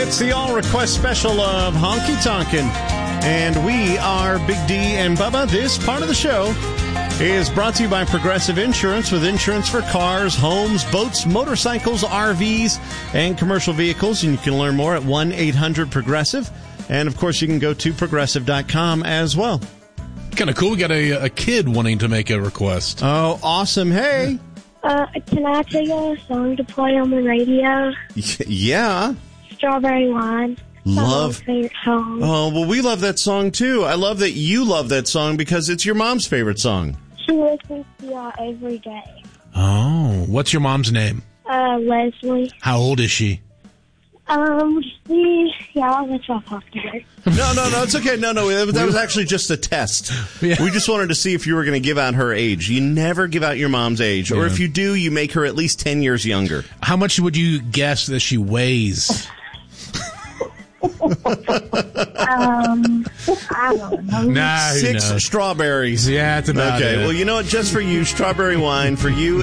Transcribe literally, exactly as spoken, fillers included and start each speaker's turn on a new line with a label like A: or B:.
A: It's the All Request Special of Honky Tonkin'. And we are Big D and Bubba. This part of the show is brought to you by Progressive Insurance, with insurance for cars, homes, boats, motorcycles, R Vs, and commercial vehicles. And you can learn more at one eight hundred progressive. And, of course, you can go to progressive dot com as well.
B: Kind of cool. We got a, a kid wanting to make a request.
A: Oh, awesome. Hey.
C: Uh, can I tell you a song to play on the radio?
A: Yeah.
C: Strawberry Wine.
A: Love.
C: My favorite song.
A: Oh, well, we love that song, too. I love that you love that song because it's your mom's favorite song.
C: She listens to y'all every day.
B: Oh. What's your mom's name?
C: Uh, Leslie.
B: How old is she?
C: Um, she, yeah, I'll let y'all talk to her.
A: No, no, no, it's okay. No, no, that was actually just a test.
B: Yeah.
A: We just wanted to see if you were going to give out her age. You never give out your mom's age. Or
B: Yeah.
A: if you do, you make her at least ten years younger.
B: How much would you guess that she weighs?
C: Um, I don't know.
B: Nah, who
A: Six
B: knows?
A: strawberries.
B: Yeah, it's about
A: Okay,
B: it.
A: well, you know what? Just for you, strawberry wine for you